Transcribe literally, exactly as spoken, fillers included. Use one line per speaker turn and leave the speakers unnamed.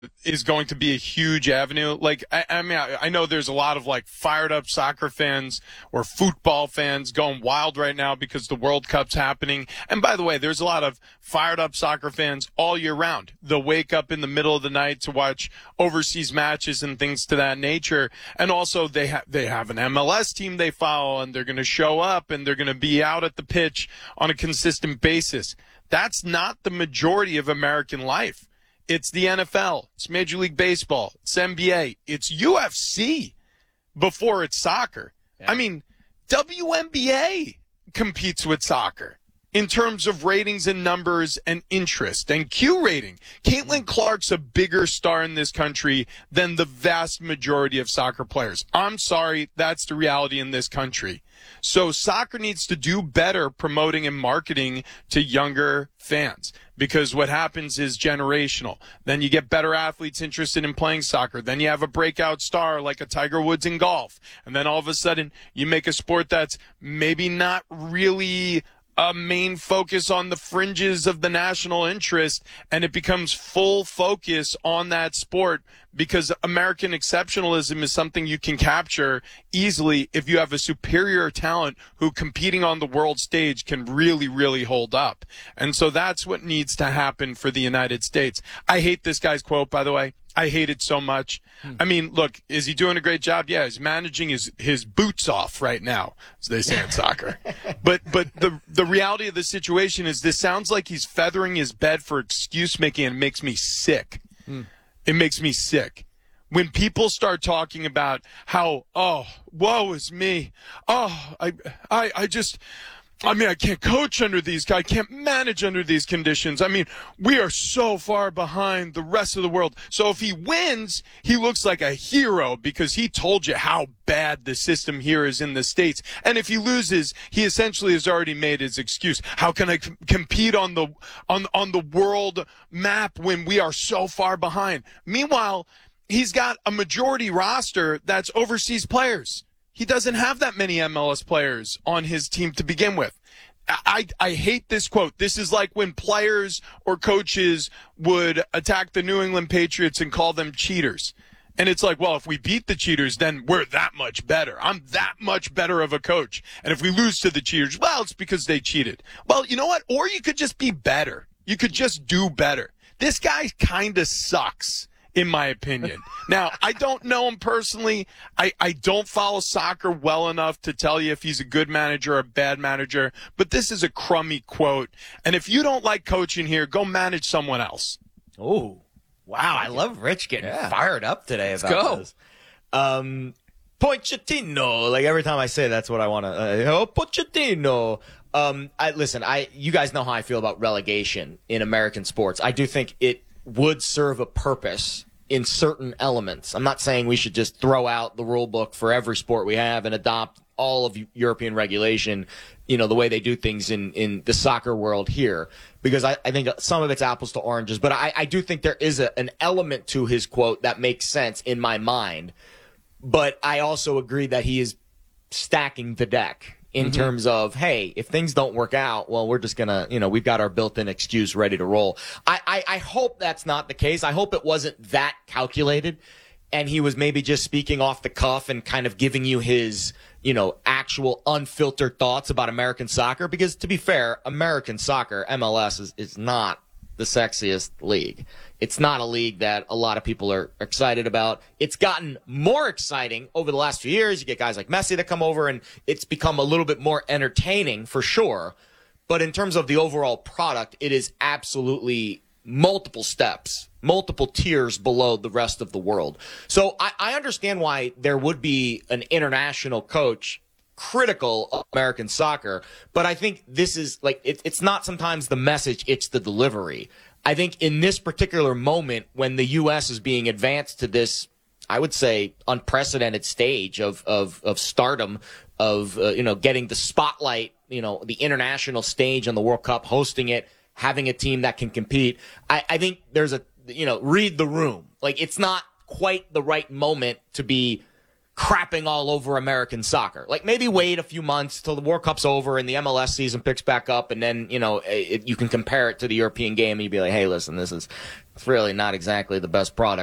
is going to be a huge avenue. Like, I, I mean, I, I know there's a lot of like fired up soccer fans or football fans going wild right now because the World Cup's happening. And by the way, there's a lot of fired up soccer fans all year round. They'll wake up in the middle of the night to watch overseas matches and things to that nature. And also they have, they have an M L S team they follow, and they're going to show up and they're going to be out at the pitch on a consistent basis. That's not the majority of American life. It's the N F L, it's Major League Baseball, it's N B A, it's U F C before it's soccer. Yeah. I mean, W N B A competes with soccer in terms of ratings and numbers and interest and Q rating. Caitlin Clark's a bigger star in this country than the vast majority of soccer players. I'm sorry, that's the reality in this country. So soccer needs to do better promoting and marketing to younger fans, because what happens is generational. Then you get better athletes interested in playing soccer. Then you have a breakout star like a Tiger Woods in golf. And then all of a sudden you make a sport that's maybe not really a main focus on the fringes of the national interest, and it becomes full focus on that sport, because American exceptionalism is something you can capture easily if you have a superior talent who, competing on the world stage, can really, really hold up. And so that's what needs to happen for the United States. I hate this guy's quote, by the way. I hate it so much. Hmm. I mean, look, is he doing a great job? Yeah, he's managing his, his boots off right now, as they say in soccer. But but the the reality of the situation is this sounds like he's feathering his bed for excuse making, and it makes me sick. Hmm. It makes me sick. When people start talking about how, oh, woe is me. Oh, I I I just... I mean, I can't coach under these guys. I can't manage under these conditions. I mean, we are so far behind the rest of the world. So if he wins, he looks like a hero because he told you how bad the system here is in the States. And if he loses, he essentially has already made his excuse. How can I c- compete on the on on the world map when we are so far behind? Meanwhile, he's got a majority roster that's overseas players. He doesn't have that many M L S players on his team to begin with. I, I hate this quote. This is like when players or coaches would attack the New England Patriots and call them cheaters. And it's like, well, if we beat the cheaters, then we're that much better. I'm that much better of a coach. And if we lose to the cheaters, well, it's because they cheated. Well, you know what? Or you could just be better. You could just do better. This guy kind of sucks, in my opinion. Now, I don't know him personally. I, I don't follow soccer well enough to tell you if he's a good manager or a bad manager, but this is a crummy quote. And if you don't like coaching here, go manage someone else.
Oh, wow. I love Rich getting yeah. fired up today
Let's
about
go.
this. Um, Pochettino. Like every time I say that's what I want to, uh, oh, Pochettino. Um, I listen, I, you guys know how I feel about relegation in American sports. I do think it would serve a purpose in certain elements. I'm not saying we should just throw out the rule book for every sport we have and adopt all of European regulation, you know, the way they do things in, in the soccer world here, because I, I think some of it's apples to oranges. But I, I do think there is a, an element to his quote that makes sense in my mind. But I also agree that he is stacking the deck in mm-hmm. terms of, hey, if things don't work out, well, we're just going to, you know, we've got our built-in excuse ready to roll. I, I, I hope that's not the case. I hope it wasn't that calculated and he was maybe just speaking off the cuff and kind of giving you his, you know, actual unfiltered thoughts about American soccer. Because to be fair, American soccer, M L S, is, is not the sexiest league. It's not a league that a lot of people are excited about. It's gotten more exciting over the last few years. You get guys like Messi that come over, and it's become a little bit more entertaining for sure. But in terms of the overall product, it is absolutely multiple steps, multiple tiers below the rest of the world. So I, I understand why there would be an international coach critical of American soccer, but I think this is like, it, it's not sometimes the message, it's the delivery. I think in this particular moment when the U S is being advanced to this, I would say, unprecedented stage of, of, of stardom, of, uh, you know, getting the spotlight, you know, the international stage on the World Cup, hosting it, having a team that can compete. I, I think there's a, you know, read the room. Like, it's not quite the right moment to be crapping all over American soccer. Like, maybe wait a few months till the World Cup's over and the M L S season picks back up, and then, you know, it, you can compare it to the European game and you'd be like, hey, listen, this is It's really not exactly the best product.